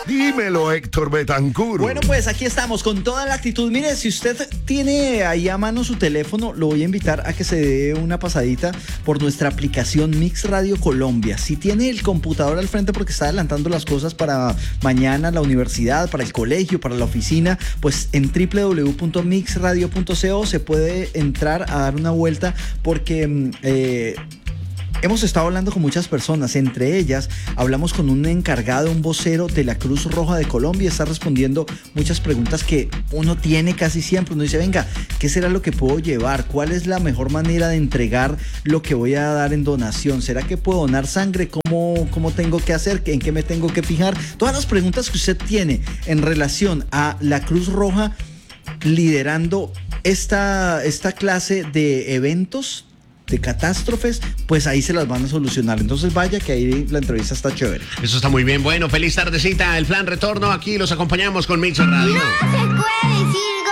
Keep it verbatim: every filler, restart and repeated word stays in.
Dímelo, Héctor Betancur. Bueno, pues aquí estamos con toda la actitud. Mire, si usted tiene ahí a mano su teléfono, lo voy a invitar a que se dé una pasadita por nuestra aplicación Mix Radio Colombia. Si tiene el computador al frente porque está adelantando las cosas para mañana, la universidad, para el colegio, para la oficina, pues en doble u doble u doble u punto mix radio punto co se puede entrar a dar una vuelta porque... Eh, Hemos estado hablando con muchas personas, entre ellas hablamos con un encargado, un vocero de la Cruz Roja de Colombia. Está respondiendo muchas preguntas que uno tiene casi siempre. Uno dice, venga, ¿qué será lo que puedo llevar? ¿Cuál es la mejor manera de entregar lo que voy a dar en donación? ¿Será que puedo donar sangre? ¿Cómo, cómo tengo que hacer? ¿En qué me tengo que fijar? Todas las preguntas que usted tiene en relación a la Cruz Roja liderando esta, esta clase de eventos, de catástrofes, pues ahí se las van a solucionar. Entonces vaya que ahí la entrevista está chévere. Eso está muy bien. Bueno, feliz tardecita. El Plan Retorno, aquí los acompañamos con Mix Radio. No se puede decir